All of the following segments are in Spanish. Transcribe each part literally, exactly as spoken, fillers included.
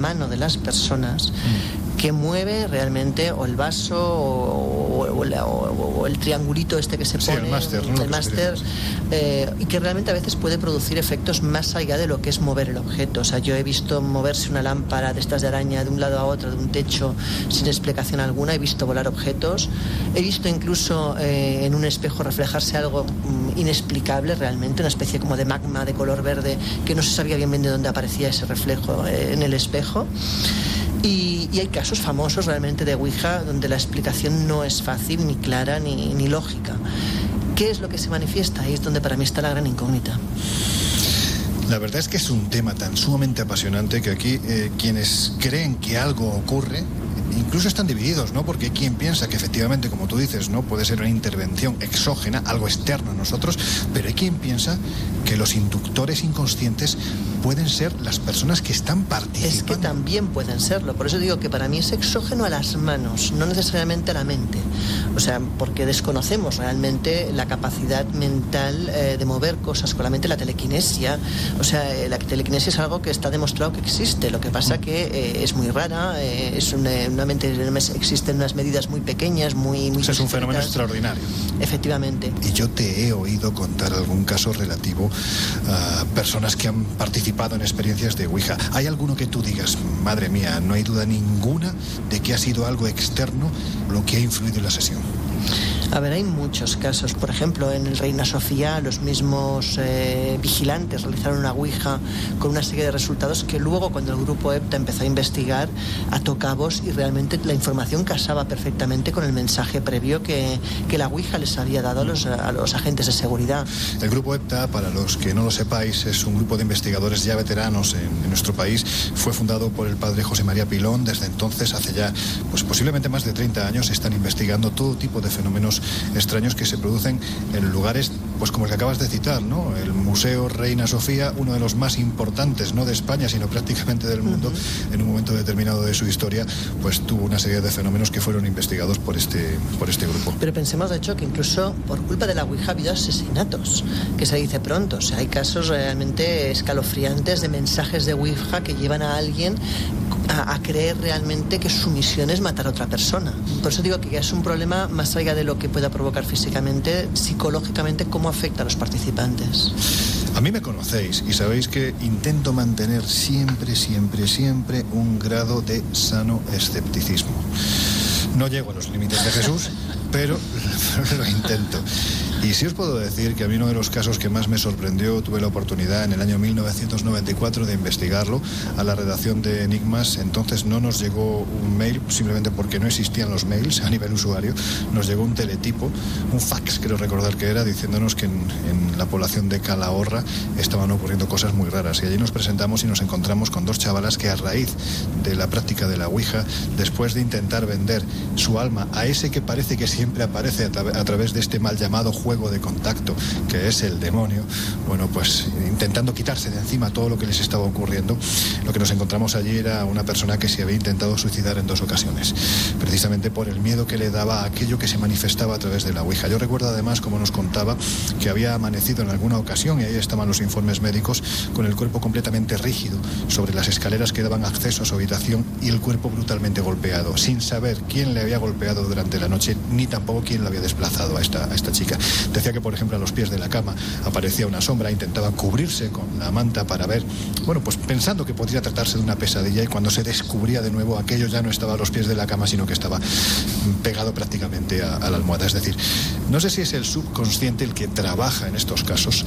mano de las personas que mueve realmente o el vaso o, o, o, la, o, o el triangulito este que se sí, pone, el máster, ¿no? el máster, eh, y que realmente a veces puede producir efectos más allá de lo que es mover el objeto. O sea, yo he visto moverse una lámpara de estas de araña de un lado a otro de un techo sin explicación alguna, he visto volar objetos, he visto incluso eh, en un espejo reflejarse algo mm, inexplicable realmente, una especie como de magma de color verde que no se sabía bien bien de dónde aparecía ese reflejo eh, en el espejo. Y, y hay casos famosos realmente de Ouija donde la explicación no es fácil, ni clara, ni, ni lógica. ¿Qué es lo que se manifiesta? Ahí es donde para mí está la gran incógnita. La verdad es que es un tema tan sumamente apasionante que aquí eh, quienes creen que algo ocurre incluso están divididos, ¿no? Porque hay quien piensa que efectivamente, como tú dices, ¿no?, puede ser una intervención exógena, algo externo a nosotros, pero hay quien piensa que los inductores inconscientes pueden ser las personas que están participando. Es que también pueden serlo, por eso digo que para mí es exógeno a las manos, no necesariamente a la mente. O sea, porque desconocemos realmente la capacidad mental eh, de mover cosas con la mente, la telequinesia. O sea, eh, la telequinesia es algo que está demostrado que existe, lo que pasa que eh, es muy rara, eh, es una, una mente, existen unas medidas muy pequeñas, muy... muy o sea, es un fenómeno extraordinario. Efectivamente. Y yo te he oído contar algún caso relativo a personas que han participado en experiencias de Ouija. ¿Hay alguno que tú digas, madre mía, no hay duda ninguna de que ha sido algo externo lo que ha influido en la sesión? A ver, hay muchos casos. Por ejemplo, en el Reina Sofía, los mismos eh, vigilantes realizaron una Ouija con una serie de resultados que luego, cuando el grupo EPTA empezó a investigar, ató cabos y realmente la información casaba perfectamente con el mensaje previo que, que la Ouija les había dado a los, a los agentes de seguridad. El grupo EPTA, para los que no lo sepáis, es un grupo de investigadores ya veteranos en, en nuestro país. Fue fundado por el padre José María Pilón. Desde entonces, hace ya pues posiblemente más de treinta años, están investigando todo tipo de fenómenos extraños que se producen en lugares pues como el que acabas de citar, ¿no? El Museo Reina Sofía, uno de los más importantes, no de España, sino prácticamente del mundo, uh-huh. en un momento determinado de su historia, pues tuvo una serie de fenómenos que fueron investigados por este, por este grupo. Pero pensemos, de hecho, que incluso por culpa de la Ouija ha habido asesinatos, que se dice pronto. O sea, hay casos realmente escalofriantes de mensajes de Ouija que llevan a alguien a, a creer realmente que su misión es matar a otra persona. Por eso digo que ya es un problema más allá de lo que pueda provocar físicamente, psicológicamente, cómo afecta a los participantes. A mí me conocéis y sabéis que intento mantener siempre, siempre, siempre un grado de sano escepticismo. No llego a los límites de Jesús, pero lo intento. Y sí os puedo decir que a mí uno de los casos que más me sorprendió, tuve la oportunidad en el año mil novecientos noventa y cuatro de investigarlo a la redacción de Enigmas. Entonces no nos llegó un mail, simplemente porque no existían los mails a nivel usuario. Nos llegó un teletipo, un fax, creo recordar que era, diciéndonos que en, en la población de Calahorra estaban ocurriendo cosas muy raras. Y allí nos presentamos y nos encontramos con dos chavalas que, a raíz de la práctica de la Ouija, después de intentar vender su alma a ese que parece que siempre aparece a, tra- a través de este mal llamado juego de contacto, que es el demonio, bueno, pues intentando quitarse de encima todo lo que les estaba ocurriendo, lo que nos encontramos allí era una persona que se había intentado suicidar en dos ocasiones, precisamente por el miedo que le daba a aquello que se manifestaba a través de la Ouija. Yo recuerdo además, como nos contaba, que había amanecido en alguna ocasión, y ahí estaban los informes médicos, con el cuerpo completamente rígido sobre las escaleras que daban acceso a su habitación y el cuerpo brutalmente golpeado, sin saber quién le había golpeado durante la noche, ni tampoco quién lo había desplazado a esta, a esta chica. Decía que, por ejemplo, a los pies de la cama aparecía una sombra, intentaba cubrirse con la manta para ver, bueno, pues pensando que podría tratarse de una pesadilla, y cuando se descubría de nuevo, aquello ya no estaba a los pies de la cama, sino que estaba pegado prácticamente a, a la almohada. Es decir, no sé si es el subconsciente el que trabaja en estos casos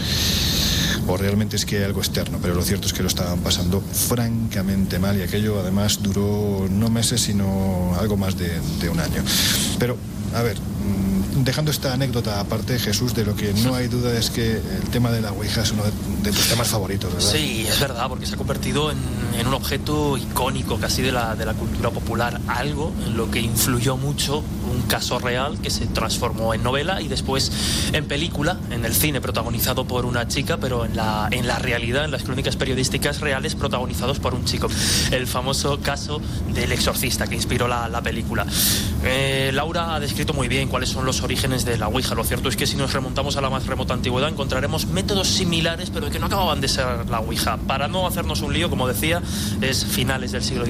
o realmente es que hay algo externo, pero lo cierto es que lo estaban pasando francamente mal, y aquello además duró no meses, sino algo más de, de un año. Pero, a ver, dejando esta anécdota aparte, Jesús, de lo que no hay duda es que el tema de la Ouija es uno de, de tus temas favoritos, ¿verdad? Sí, es verdad, porque se ha convertido en, en un objeto icónico casi de la, de la cultura popular, algo en lo que influyó mucho un caso real que se transformó en novela y después en película, en el cine, protagonizado por una chica, pero en la, en la realidad, en las crónicas periodísticas reales, protagonizados por un chico. El famoso caso del exorcista que inspiró la, la película. Eh, Laura ha descrito muy bien cuáles son los orígenes de la Ouija. Lo cierto es que si nos remontamos a la más remota antigüedad encontraremos métodos similares, pero que no acababan de ser la Ouija. Para no hacernos un lío, como decía, es finales del siglo